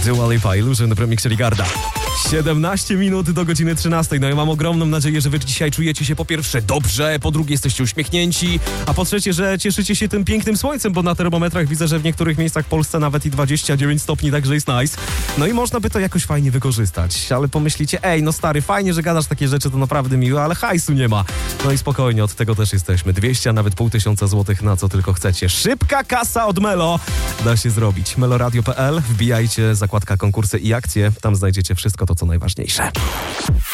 Dua Lipa, Illusion w remiksie Rigarda. 17 minut do godziny 13. No i mam ogromną nadzieję, że wy dzisiaj czujecie się po pierwsze dobrze, po drugie jesteście uśmiechnięci, a po trzecie, że cieszycie się tym pięknym słońcem, bo na termometrach widzę, że w niektórych miejscach w Polsce nawet i 29 stopni, także jest nice. No i można by to jakoś fajnie wykorzystać, ale pomyślicie, no stary, fajnie, że gadasz takie rzeczy, to naprawdę miłe, ale hajsu nie ma. No i spokojnie, od tego też jesteśmy. 200, a nawet 500 złotych, na co tylko chcecie. Szybka kasa od Melo da się zrobić. meloradio.pl, wbijajcie, zakładka konkursy i akcje, tam znajdziecie wszystko to, co najważniejsze.